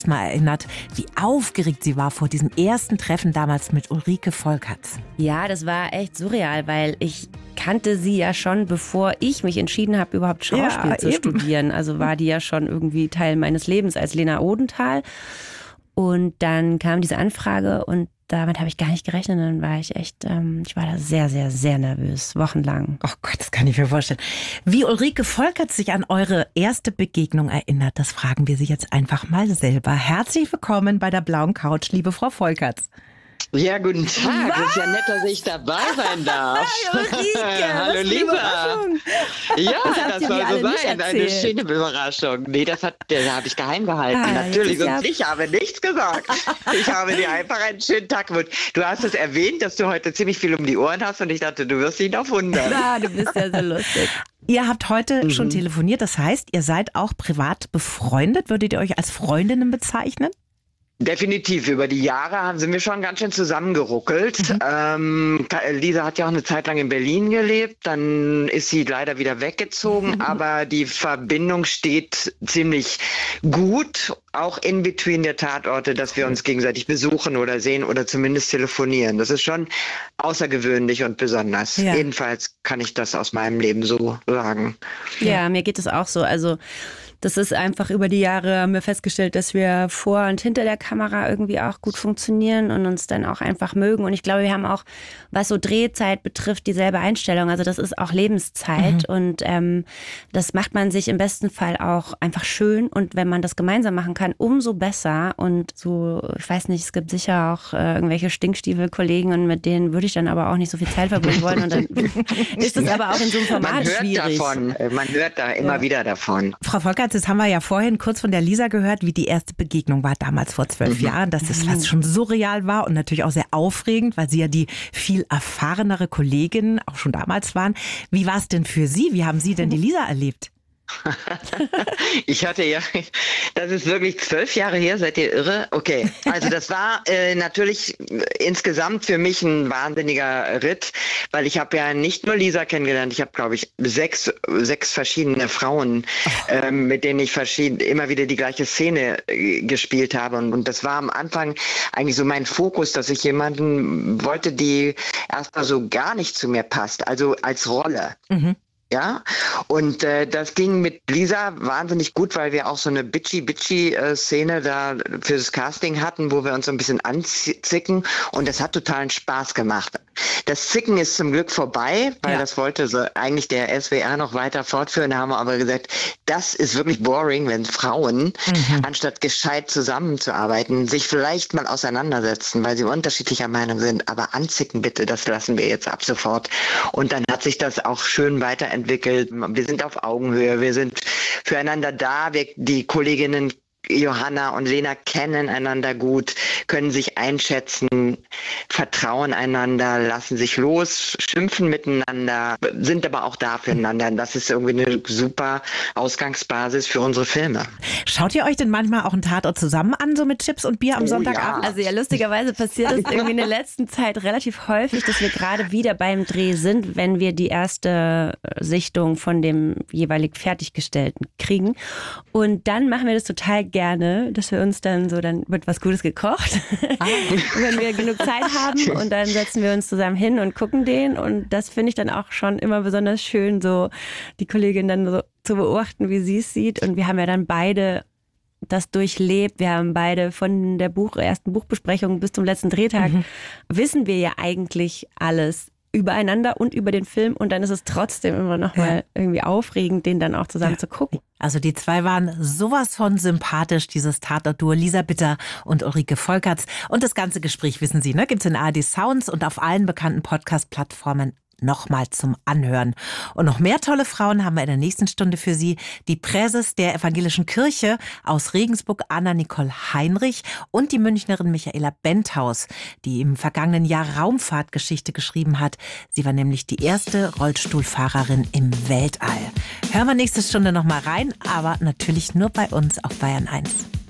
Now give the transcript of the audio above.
mal erinnert, wie aufgeregt sie war vor diesem ersten Treffen damals mit Ulrike Volkerts. Ja, das war echt surreal, weil ich kannte sie ja schon, bevor ich mich entschieden habe, überhaupt Schauspiel zu studieren. Also war die ja schon irgendwie Teil meines Lebens als Lena Odenthal. Und dann kam diese Anfrage und damit habe ich gar nicht gerechnet. Dann war ich echt, ich war da sehr, sehr, sehr nervös, wochenlang. Oh Gott, das kann ich mir vorstellen. Wie Ulrike Volkerts sich an eure erste Begegnung erinnert, das fragen wir sie jetzt einfach mal selber. Herzlich willkommen bei der Blauen Couch, liebe Frau Volkerts. Ja, guten Tag. Es ist ja nett, dass ich dabei sein darf. Ulrike, hallo Lisa. Ja, das soll so sein. Eine schöne Überraschung. Nee, das habe ich geheim gehalten. Natürlich, sonst ich habe nichts gesagt. Ich habe dir einfach einen schönen Tag gewünscht. Du hast es erwähnt, dass du heute ziemlich viel um die Ohren hast und ich dachte, du wirst ihn auf wundern. Ja, du bist ja so lustig. Ihr habt heute schon telefoniert, das heißt, ihr seid auch privat befreundet. Würdet ihr euch als Freundinnen bezeichnen? Definitiv. Über die Jahre sind wir schon ganz schön zusammengeruckelt. Lisa hat ja auch eine Zeit lang in Berlin gelebt. Dann ist sie leider wieder weggezogen. Aber die Verbindung steht ziemlich gut. Auch in between der Tatorte, dass wir uns gegenseitig besuchen oder sehen oder zumindest telefonieren. Das ist schon außergewöhnlich und besonders. Ja. Jedenfalls kann ich das aus meinem Leben so sagen. Ja, mir geht es auch so. Also das ist einfach über die Jahre, haben wir festgestellt, dass wir vor und hinter der Kamera irgendwie auch gut funktionieren und uns dann auch einfach mögen. Und ich glaube, wir haben auch, was so Drehzeit betrifft, dieselbe Einstellung. Also das ist auch Lebenszeit und das macht man sich im besten Fall auch einfach schön. Und wenn man das gemeinsam machen kann, umso besser. Und so, ich weiß nicht, es gibt sicher auch irgendwelche Stinkstiefel-Kollegen und mit denen würde ich dann aber auch nicht so viel Zeit verbringen wollen. Und dann ist es aber auch in so einem Format schwierig. Man hört da immer wieder davon. Frau Volkerts, das haben wir ja vorhin kurz von der Lisa gehört, wie die erste Begegnung war damals vor 12 Jahren, dass es fast schon surreal war und natürlich auch sehr aufregend, weil Sie ja die viel erfahrenere Kollegin auch schon damals waren. Wie war es denn für Sie? Wie haben Sie denn die Lisa erlebt? Ich hatte ja, das ist wirklich 12 Jahre her, seid ihr irre? Okay, also das war natürlich insgesamt für mich ein wahnsinniger Ritt, weil ich habe ja nicht nur Lisa kennengelernt, ich habe glaube ich sechs verschiedene Frauen, mit denen ich immer wieder die gleiche Szene gespielt habe und das war am Anfang eigentlich so mein Fokus, dass ich jemanden wollte, die erstmal so gar nicht zu mir passt, also als Rolle. Ja, und das ging mit Lisa wahnsinnig gut, weil wir auch so eine Bitchy-Szene da für das Casting hatten, wo wir uns so ein bisschen anzicken und das hat totalen Spaß gemacht. Das Zicken ist zum Glück vorbei, weil das wollte so eigentlich der SWR noch weiter fortführen. Da haben wir aber gesagt, das ist wirklich boring, wenn Frauen, anstatt gescheit zusammenzuarbeiten, sich vielleicht mal auseinandersetzen, weil sie unterschiedlicher Meinung sind. Aber anzicken bitte, das lassen wir jetzt ab sofort. Und dann hat sich das auch schön weiterentwickelt. Wir sind auf Augenhöhe, wir sind füreinander da. Die Kolleginnen Johanna und Lena kennen einander gut, können sich einschätzen, vertrauen einander, lassen sich los, schimpfen miteinander, sind aber auch da füreinander. Das ist irgendwie eine super Ausgangsbasis für unsere Filme. Schaut ihr euch denn manchmal auch einen Tatort zusammen an, so mit Chips und Bier am Sonntagabend? Ja. Also ja, lustigerweise passiert es irgendwie in der letzten Zeit relativ häufig, dass wir gerade wieder beim Dreh sind, wenn wir die erste Sichtung von dem jeweilig Fertiggestellten kriegen. Und dann machen wir das total gerne, dass wir uns dann wird was Gutes gekocht, wenn wir genug Zeit haben und dann setzen wir uns zusammen hin und gucken den und das finde ich dann auch schon immer besonders schön, so die Kollegin dann so zu beobachten, wie sie es sieht und wir haben ja dann beide das durchlebt, wir haben beide von der ersten Buchbesprechung bis zum letzten Drehtag, wissen wir ja eigentlich alles übereinander und über den Film und dann ist es trotzdem immer noch mal irgendwie aufregend, den dann auch zusammen zu gucken. Also die zwei waren sowas von sympathisch, dieses Tatort-Duo Lisa Bitter und Ulrike Volkerts. Und das ganze Gespräch, wissen Sie, gibt's in ARD Sounds und auf allen bekannten Podcast-Plattformen nochmal zum Anhören. Und noch mehr tolle Frauen haben wir in der nächsten Stunde für Sie. Die Präses der Evangelischen Kirche aus Regensburg, Anna-Nicole Heinrich und die Münchnerin Michaela Benthaus, die im vergangenen Jahr Raumfahrtgeschichte geschrieben hat. Sie war nämlich die erste Rollstuhlfahrerin im Weltall. Hören wir nächste Stunde nochmal rein, aber natürlich nur bei uns auf Bayern 1.